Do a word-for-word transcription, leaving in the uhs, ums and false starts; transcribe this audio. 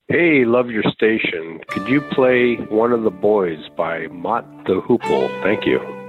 Hey, love your station. Could you play One of the Boys by Mott the Hoople? Thank you.